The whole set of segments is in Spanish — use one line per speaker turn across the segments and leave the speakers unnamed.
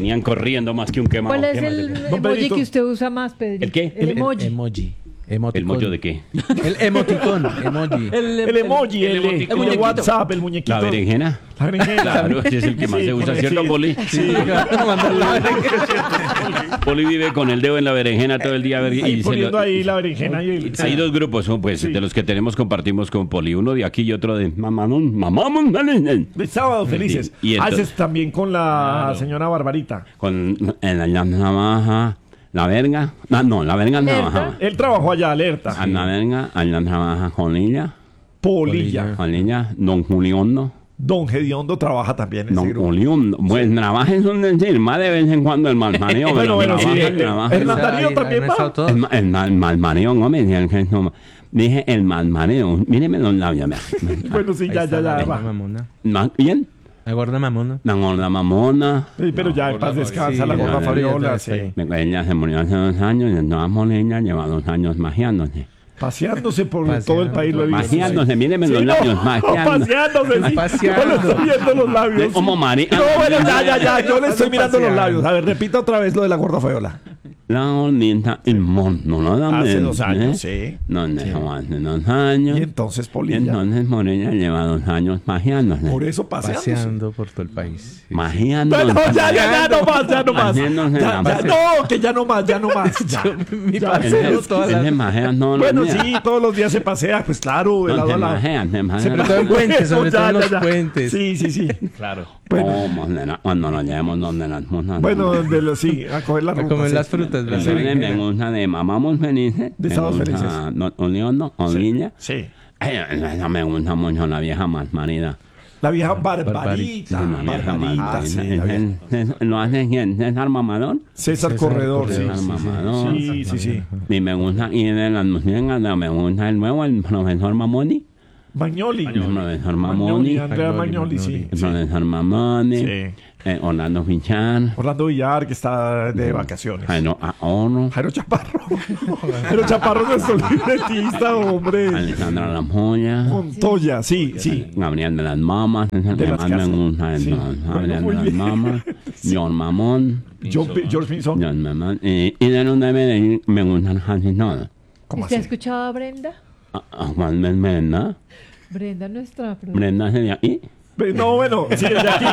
venían corriendo más que un quemado.
¿Cuál es
¿Qué
el
más?
emoji
Pedrito.
que usted usa más, Pedrito?
¿El qué?
El emoji.
Emoji.
¿El mollo de qué?
El emoticón. Emoji.
El emoji, el
muñequito.
WhatsApp, el muñequito.
¿La berenjena?
La berenjena.
Claro, ese es el que más
Sí,
se usa,
sí,
¿cierto, Poli?
Sí,
Poli vive con el dedo en la berenjena todo el día.
ahí poniendo ahí la berenjena y el...
Hay dos grupos, pues,
Sí.
de los que compartimos con Poli. Uno de aquí y otro de mamamón.
De sábado felices.
Y entonces-
Haces también con la señora Barbarita.
Con la navaja, la verga. No, la verga
¿Lerda?
trabajaba.
Él trabajó allá, alerta.
A la verga, a la trabaja con ella.
Polilla.
Con ella, don Juliondo.
Don Gediondo trabaja también en ese
Don
grupo.
Juliondo. Pues trabaja es un decir, más de vez en cuando el malmaneo.
Bueno,
pero
sí.
trabaja.
Hernán Darío también va.
El malmaneo, no me digan que no. Dije el malmaneo. Míreme los labios. vea.
Bueno, sí, ya va.
Mamona.
¿Bien?
La gorda mamona.
La gorda mamona.
Sí, pero ya en paz descansa la
Sí,
gorda
ya,
Fabiola,
ya,
sí.
Ella se murió hace 2 años y entonces ella lleva 2 años magiándose.
Paseándose por todo el país, lo he visto.
Magiándose, míreme los
Sí,
labios,
no,
magiando.
paseándose, sí.
Paseando.
Yo le estoy viendo los labios.
Como Mari.
No, bueno, ya, yo le estoy mirando los
paseando.
labios. A ver, repita otra vez lo de la gorda Fabiola.
La gordita el mono, ¿no?
Hace 2 años, sí.
Donde hace 2 años.
Y entonces
Y
Polilla.
entonces Morella lleva 2 años magiándose.
Por eso paseándose.
Paseando por todo el país. Sí.
Magiando.
Bueno, ya no más.
Haciéndose la
No, que ya no más. Ya.
Mi
Ya.
paseo todas
Él se
las...
majea todos los
Bueno,
días.
sí, todos los días se pasea, pues claro, de
No,
lado
se
a lado.
majea, se majea.
Sobre todo en puentes, sobre todo en los puentes.
Sí.
Claro.
¿Cómo? Cuando nos llevemos donde las monas.
Bueno, sí, a coger la
A
ruta.
comer
sí.
las frutas, ¿verdad?
Entonces me gusta de mamamos felices.
De
me
sábados
gusta
felices.
Don Oliondo, Olilla.
Sí.
Esa me gusta mucho la vieja más marida.
La vieja Barbarita. Barbarita, sí. la vieja.
¿Lo hace quién? ¿César Mamador?
César Corredor, sí.
César Mamador.
Sí.
Y me gusta, y de las músicas, me gusta el nuevo, el profesor Mamoni.
Magnoli.
El profesor Mamoni.
Andrea Magnoli, sí.
El profesor Mamoni.
Sí.
Orlando Fichar.
Orlando Villar, que está de vacaciones.
Jairo Ahorro.
Jairo Chaparro. Jairo Chaparro es nuestro libretista, hombre.
Alejandra Lampolla.
Montoya, sí.
Gabriel de las Mamas.
De las
Me
casas.
gusta
Sí.
Gabriel
Muy
de las
bien.
Mamas. John Mamón.
George Pinson.
John Mamón. Y de los de Medellín me gustan casi todos.
¿Cómo
¿Usted ha
así?
escuchado a Brenda?
A Juan Brenda.
Brenda, nuestra productora.
Brenda sería. ¿Y?
No, bueno, sí, desde aquí.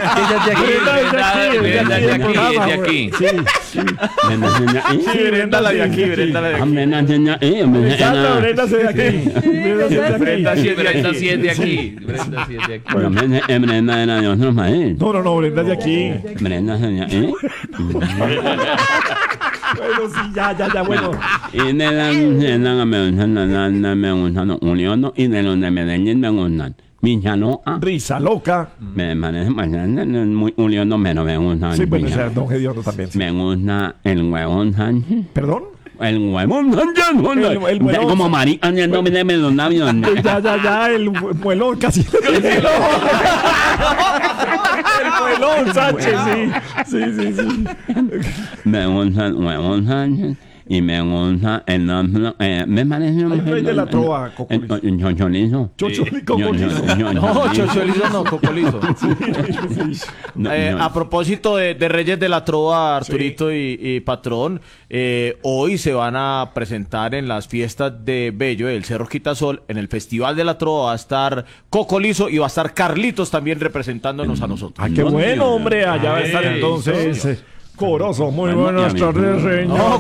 Brenda es de aquí,
programa,
es de
güey.
aquí.
Sí.
Brenda sería. ¿Y?
Sí, Brenda la de aquí, Brenda la de aquí.
Brenda sería. ¿Y?
Exacto, Brenda se de aquí. Brenda se de aquí.
Brenda sí es de aquí. Brenda sí es de aquí.
Brenda era de otro país.
No, Brenda de aquí.
Brenda sería. ¿Y?
Bueno, sí, ya, bueno.
Y de la me gustan Uliono y de los de Medellín me gustan Villaloa.
Risa loca.
Me parece muy Uliono, pero me gusta.
Sí, bueno, ese Don Gediondo también. Sí.
Me gusta el huevón Sánchez.
¿Perdón?
El huevón Sánchez.
El huevón.
Como marica, no me los labios.
Ya, el muelón casi. El muelón, Sánchez, sí.
Me gusta el huevón Sánchez. Y me gusta el nombre. Me parece un.
El rey de la trova, Cocolizo.
Chocholizo.
Cocolizo.
No, Chocholito no, Cocolizo. A propósito de Reyes de la Trova, Arturito y Patrón, hoy se van a presentar en las fiestas de Bello, del Cerro Quitasol, en el Festival de la Trova va a estar Cocolizo y va a estar Carlitos también representándonos a nosotros.
Ah, qué bueno, hombre. Allá va a estar entonces. Corozo, muy buenas tardes, señores.
No,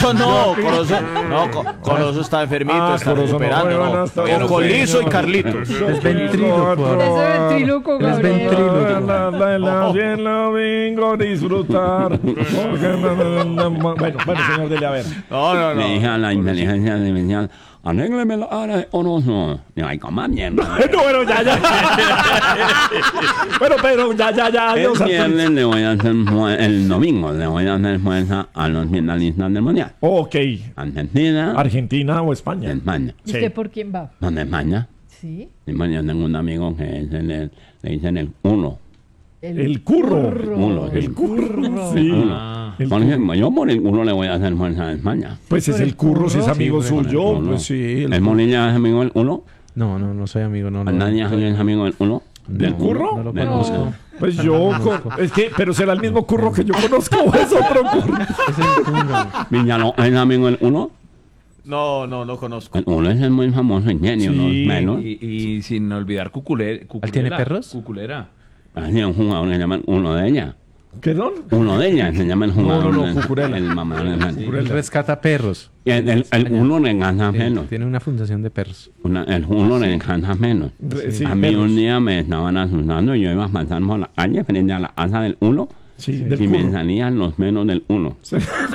Corozo está enfermito, está
Corozo,
recuperando.
muy buenas tardes,
Cocolizo y
señor.
Carlitos.
Es ventríloco.
Ese ventríloco,
Es
Gabriel.
ventríloco.
Bien lo vengo a disfrutar. Bueno, señor, dele a ver.
No.
Le dije a la inteligencia artificial, arrégleme la cara de Orozo. Digo, ay, coma mierda.
Bueno, ya. Bueno, pero ya.
El
Adiós, Arturito.
viernes le voy a hacer, el domingo le voy a hacer fuerza a los finalistas del Mundial.
Ok.
Argentina
¿Argentina o
y
España?
España.
¿Y usted por quién va?
¿Dónde España?
Sí.
Y bueno, yo tengo un amigo que es le dicen el uno.
El curro.
Uno,
El curro. Sí. El
Por ejemplo, yo por el uno le voy a hacer fuerza a España.
Pues es el curro, si es amigo
Sí, por el
suyo.
Uno.
Pues sí.
¿El Molina es amigo del uno?
No soy amigo, no.
¿Nadie es amigo del uno?
¿Del curro?
No lo
Del
conozco.
uno.
Pues yo, es que, pero será el mismo curro que yo conozco o es otro curro.
Es el Tunga.
Niña, ¿no es amigo el uno?
No conozco.
El uno es el muy famoso ingenio, ¿no?
Sí,
Menos.
Y sin olvidar Cuculera.
¿Tiene perros?
Cuculera.
Hay un jugador que se llama uno de ella.
¿Perdón?
Uno de ellas se llama el jugador.
No, Cucurella.
El mamá.
Él rescata perros.
Y el uno le encanta menos.
Tiene una fundación de perros.
El uno le encanta menos.
Sí,
A mí
perros.
un día me estaban asustando y yo iba a pasar por la calle frente a la asa del uno.
Sí,
Y
del
me
curro.
salían los menos del uno.
Sí.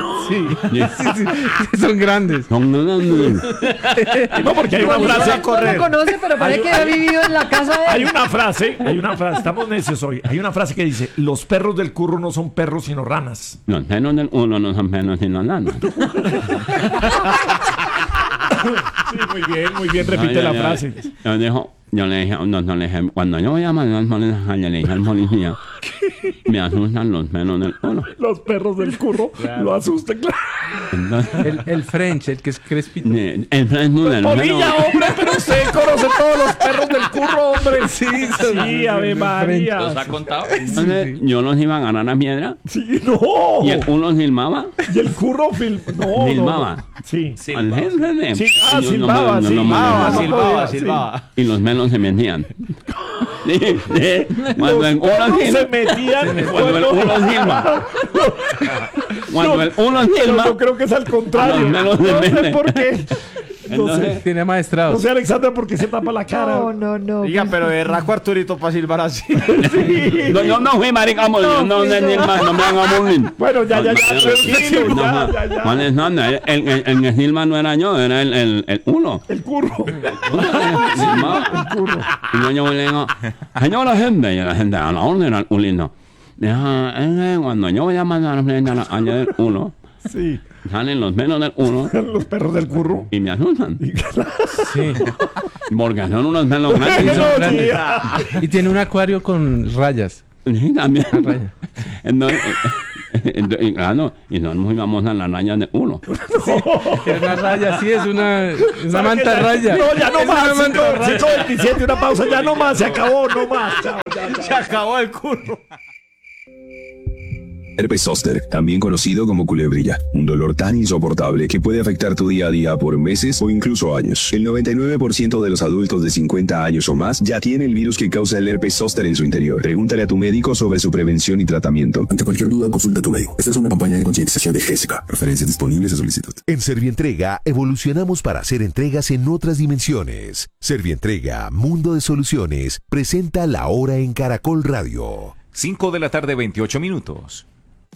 Son grandes.
Son
No, porque hay una
Pues
frase.
no lo conoce, pero parece que ha vivido en la casa de
Hay
él.
una frase, estamos necios hoy. Hay una frase que dice: los perros del curro no son perros, sino ranas.
Los menos del uno no son menos sino lanas.
Sí, muy bien, repite la frase.
Yo le dije, cuando yo voy a mandar por esa calle, le dije al policía, me asustan los menos del uno.
Los perros del curro lo asustan, claro.
Entonces,
El French, el que es crespito.
el Facebook del
Polilla, hombre, pero usted conoce todos los perros del curro, hombre. Sí, Ave María.
¿Los ha contado?
Entonces, yo los iba a ganar a piedra
Sí, no.
y el uno silbaba.
Y el curro no.
Silbaba.
Sí.
Al jefe de-
Sí,
y yo
silbaba,
no
silbaba,
Silbaba.
Y los menos se metían. Sí. Cuando el uno
Se
silba.
metían.
Cuando el uno silba. Cuando el uno
Pero
silba.
yo creo que es al contrario.
Los menos se
No sé
meten.
por qué. No sé.
Tiene
No
maestrados.
sé, Alexandra, por qué se tapa la cara.
No.
Diga, pero de raco Arturito para silbar así.
No, yo no fui marica, yo no
fui
sé
yo.
ni más, no me hagan bullying.
Bueno, ya, tranquilo,
No,
ya.
Juan Hernández, el que silba no era yo, era el uno.
El curro.
Silbaba. Y yo le digo, señor la gente, y la gente, a la orden al ulino. Cuando yo voy a mandar a la calle del uno,
Sí.
salen los menos del uno
Los perros del curro.
y me asustan.
Sí.
Porque son unos menos grandes.
No,
grandes.
sí.
Y tiene un acuario con rayas.
Sí, también.
Raya.
Entonces, y claro, y son muy famosas las rayas de uno.
Es una raya, sí, es una manta raya.
No, ya no
Es
más.
una manta raya.
5:27, una pausa, ya no más, se acabó, no más. Chao, ya.
Se acabó el curro.
Herpes zóster, también conocido como culebrilla, un dolor tan insoportable que puede afectar tu día a día por meses o incluso años. El 99% de los adultos de 50 años o más ya tiene el virus que causa el herpes zóster en su interior. Pregúntale a tu médico sobre su prevención y tratamiento.
Ante cualquier duda, consulta a tu médico. Esta es una campaña de concientización de Jessica. Referencias disponibles a solicitud.
En Servientrega evolucionamos para hacer entregas en otras dimensiones. Servientrega, Mundo de Soluciones, presenta La Hora en Caracol Radio.
5 de la tarde, 28 minutos.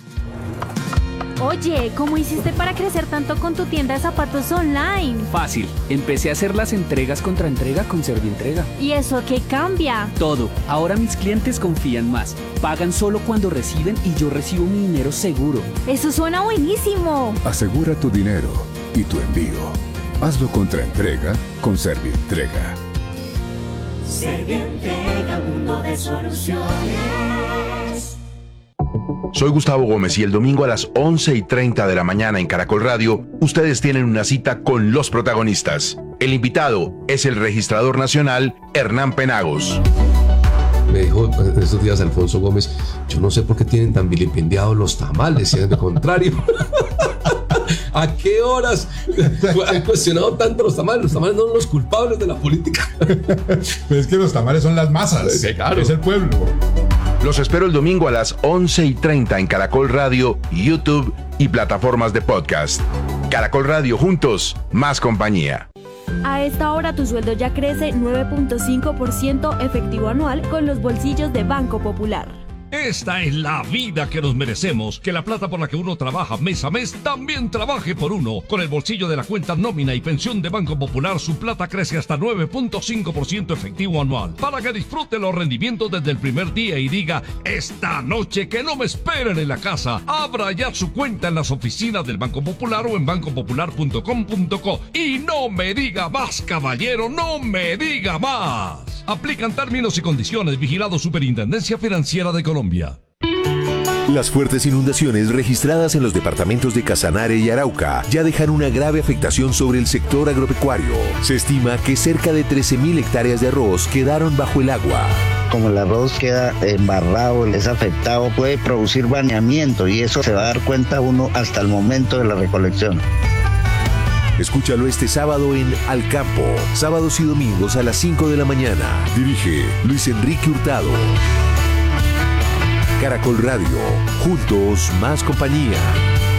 Oye, ¿cómo hiciste para crecer tanto con tu tienda de zapatos online?
Fácil, empecé a hacer las entregas contra entrega con Servientrega.
¿Y eso qué cambia?
Todo, ahora mis clientes confían más, pagan solo cuando reciben y yo recibo mi dinero seguro.
Eso suena buenísimo.
Asegura tu dinero y tu envío. Hazlo contra entrega con Servientrega.
Servientrega, mundo de soluciones.
Soy Gustavo Gómez y el domingo a las 11:30 de la mañana en Caracol Radio, ustedes tienen una cita con los protagonistas. El invitado es el registrador nacional Hernán Penagos.
Me dijo estos días Alfonso Gómez, yo no sé por qué tienen tan vilipendiados los tamales, si es de contrario. ¿A qué horas han cuestionado tanto los tamales? Los tamales no son los culpables de la política.
Pero es que los tamales son las masas,
sí, claro.
Es el pueblo.
Los espero el domingo a las 11:30 en Caracol Radio, YouTube y plataformas de podcast. Caracol Radio, juntos, más compañía.
A esta hora tu sueldo ya crece 9.5% efectivo anual con los bolsillos de Banco Popular.
Esta es la vida que nos merecemos, que la plata por la que uno trabaja mes a mes también trabaje por uno. Con el bolsillo de la cuenta nómina y pensión de Banco Popular, su plata crece hasta 9.5% efectivo anual, para que disfrute los rendimientos desde el primer día y diga, esta noche que no me esperen en la casa. Abra ya su cuenta en las oficinas del Banco Popular o en bancopopular.com.co. Y no me diga más, caballero, no me diga más. Aplican términos y condiciones. Vigilado Superintendencia Financiera de Colombia.
Las fuertes inundaciones registradas en los departamentos de Casanare y Arauca ya dejan una grave afectación sobre el sector agropecuario. Se estima que cerca de 13.000 hectáreas de arroz quedaron bajo el agua.
Como el arroz queda embarrado, es afectado, puede producir baneamiento y eso se va a dar cuenta uno hasta el momento de la recolección.
Escúchalo este sábado en Al Campo, sábados y domingos a las 5 de la mañana. Dirige Luis Enrique Hurtado. Caracol Radio, juntos más compañía.